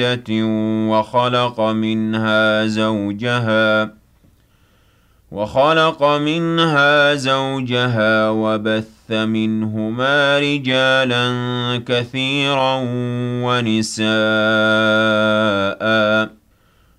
وخلق منها زوجها وبث منهما رجالا كثيرا ونساء